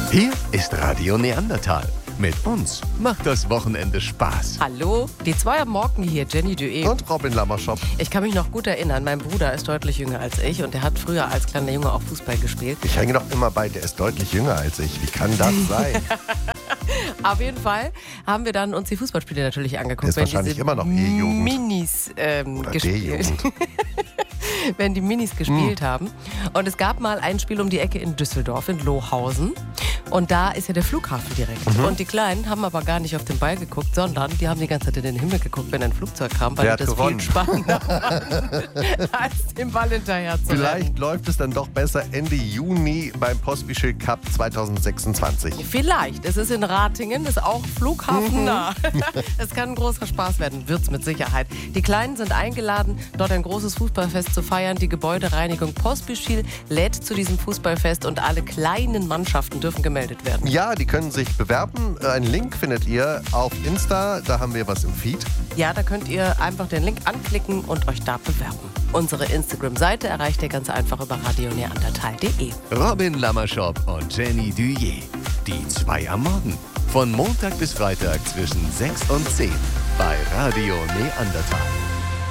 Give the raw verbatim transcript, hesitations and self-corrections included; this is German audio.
Hier ist Radio Neandertal. Mit uns macht das Wochenende Spaß. Hallo, die zwei am Morgen hier, Jenny Duet. Und Robin Lammerschop. Ich kann mich noch gut erinnern, mein Bruder ist deutlich jünger als ich und der hat früher als kleiner Junge auch Fußball gespielt. Ich hänge doch immer bei, der ist deutlich jünger als ich. Wie kann das sein? Auf jeden Fall haben wir dann uns die Fußballspiele natürlich angeguckt. Der ist wenn wahrscheinlich diese immer noch E-Jugend. Minis ähm, Oder gespielt. D-Jugend. wenn die Minis gespielt haben. Und es gab mal ein Spiel um die Ecke in Düsseldorf, in Lohausen. Und da ist ja der Flughafen direkt. Mhm. Und die Kleinen haben aber gar nicht auf den Ball geguckt, sondern die haben die ganze Zeit in den Himmel geguckt, wenn ein Flugzeug kam, weil Wer die hat das gewonnen? viel spannender fanden, als den Ball hinterher zu rennen. Vielleicht läuft es dann doch besser Ende Juni beim Postbischild Cup zwanzig sechsundzwanzig. Vielleicht. Es ist in Ratingen, ist auch flughafennah. Es kann ein großer Spaß werden, wird's mit Sicherheit. Die Kleinen sind eingeladen, dort ein großes Fußballfest zu feiern. Die Gebäudereinigung Postbischild lädt zu diesem Fußballfest und alle kleinen Mannschaften dürfen gemeldet werden. Ja, die können sich bewerben. Einen Link findet ihr auf Insta. Da haben wir was im Feed. Ja, da könnt ihr einfach den Link anklicken und euch da bewerben. Unsere Instagram-Seite erreicht ihr ganz einfach über radio neandertal punkt de. Robin Lammerschop und Jenny Duet. Die zwei am Morgen. Von Montag bis Freitag zwischen sechs und zehn bei Radio Neandertal.